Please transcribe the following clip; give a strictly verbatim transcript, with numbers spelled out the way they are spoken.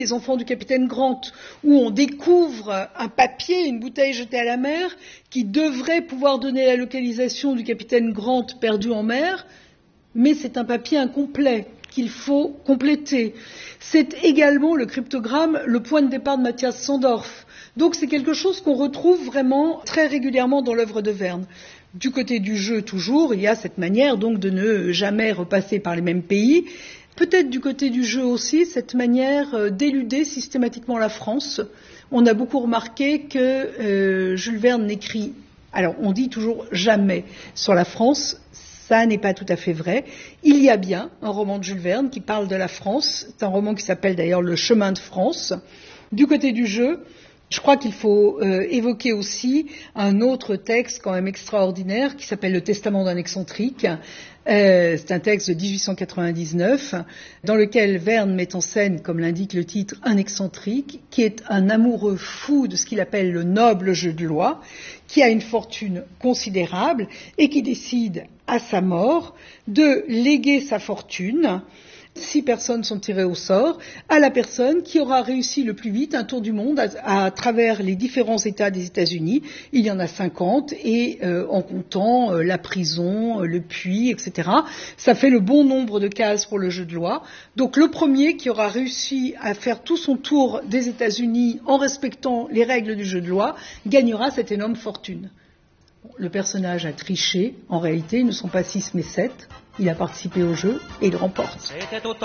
Les enfants du capitaine Grant, où on découvre un papier, une bouteille jetée à la mer, qui devrait pouvoir donner la localisation du capitaine Grant perdu en mer, mais c'est un papier incomplet qu'il faut compléter. C'est également le cryptogramme, le point de départ de Matthias Sandorf. Donc c'est quelque chose qu'on retrouve vraiment très régulièrement dans l'œuvre de Verne. Du côté du jeu, toujours, il y a cette manière donc de ne jamais repasser par les mêmes pays. Peut-être du côté du jeu aussi, cette manière d'éluder systématiquement la France. On a beaucoup remarqué que euh, Jules Verne n'écrit, alors on dit toujours jamais sur la France, ça n'est pas tout à fait vrai. Il y a bien un roman de Jules Verne qui parle de la France, c'est un roman qui s'appelle d'ailleurs Le chemin de France. Du côté du jeu, je crois qu'il faut euh, évoquer aussi un autre texte quand même extraordinaire qui s'appelle Le Testament d'un excentrique. Euh, c'est un texte de dix-huit cent quatre-vingt-dix-neuf dans lequel Verne met en scène, comme l'indique le titre, un excentrique qui est un amoureux fou de ce qu'il appelle le noble jeu de loi, qui a une fortune considérable et qui décide à sa mort de léguer sa fortune. Six personnes sont tirées au sort à la personne qui aura réussi le plus vite un tour du monde à, à travers les différents États des États-Unis. Il y en a cinquante et euh, en comptant euh, la prison, euh, le puits, et cetera. Ça fait le bon nombre de cases pour le jeu de loi. Donc le premier qui aura réussi à faire tout son tour des États-Unis en respectant les règles du jeu de loi gagnera cette énorme fortune. Le personnage a triché. En réalité, ils ne sont pas six mais sept. Il a participé au jeu et il remporte.